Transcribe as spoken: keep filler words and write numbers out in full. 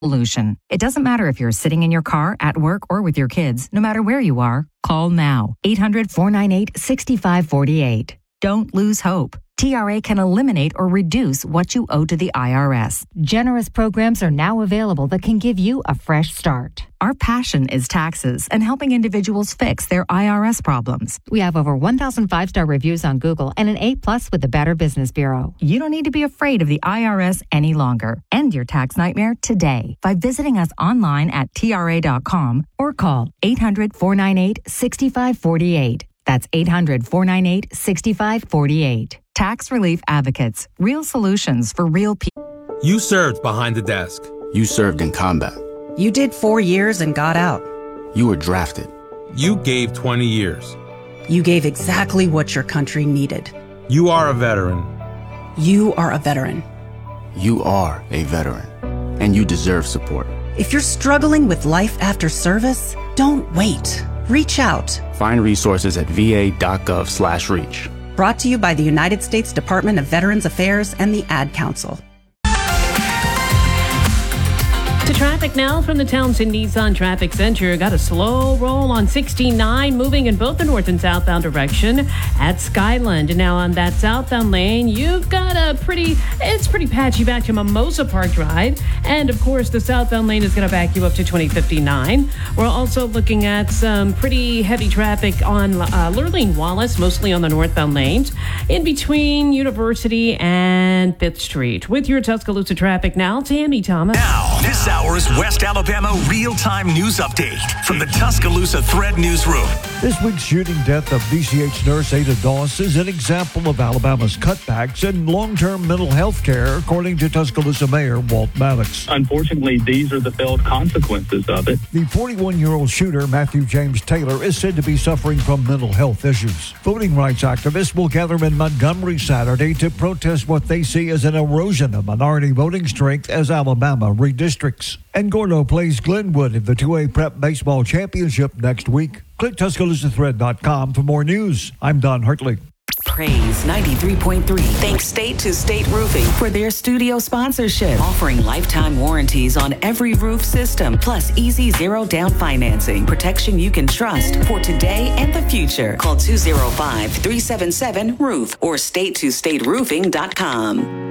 Solution. It doesn't matter if you're sitting in your car, at work, or with your kids. No matter where you are, call now. eight hundred, four nine eight, six five four eight. Don't lose hope. T R A can eliminate or reduce what you owe to the I R S. Generous programs are now available that can give you a fresh start. Our passion is taxes and helping individuals fix their I R S problems. We have over one thousand five-star reviews on Google and an A plus with the Better Business Bureau. You don't need to be afraid of the I R S any longer. End your tax nightmare today by visiting us online at T R A dot com or call eight hundred, four nine eight, six five four eight. That's eight hundred, four nine eight, six five four eight. Tax Relief Advocates. Real solutions for real people. You served behind the desk. You served in combat. You did four years and got out. You were drafted. You gave twenty years. You gave exactly what your country needed. You are a veteran. You are a veteran. You are a veteran. And you deserve support. If you're struggling with life after service, don't wait. Reach out. Find resources at va.gov slash reach. Brought to you by the United States Department of Veterans Affairs and the Ad Council. To traffic now from the Townsend Nissan Traffic Center. Got a slow roll on sixty-nine, moving in both the north and southbound direction at Skyland. Now on that southbound lane, you've got a pretty, it's pretty patchy back to Mimosa Park Drive. And of course, the southbound lane is going to back you up to twenty fifty-nine. We're also looking at some pretty heavy traffic on uh, Lurleen Wallace, mostly on the northbound lanes, in between University and Fifth Street. With your Tuscaloosa traffic now, Tammy Thomas. Now, this hour's West Alabama real-time news update from the Tuscaloosa Thread Newsroom. This week's shooting death of D C H nurse Ada Doss is an example of Alabama's cutbacks in long-term mental health care, according to Tuscaloosa Mayor Walt Maddox. Unfortunately, these are the felt consequences of it. The forty-one-year-old shooter, Matthew James Taylor, is said to be suffering from mental health issues. Voting rights activists will gather in Montgomery Saturday to protest what they see as an erosion of minority voting strength as Alabama redistricts. And Gordo plays Glenwood in the two A Prep Baseball Championship next week. Click Tuscaloosa Thread dot com for more news. I'm Don Hartley. Praise ninety-three point three thanks State to State Roofing for their studio sponsorship, offering lifetime warranties on every roof system, plus easy zero down financing, protection you can trust for today and the future. Call two oh five, three seven seven, roof or state to state roofing dot com.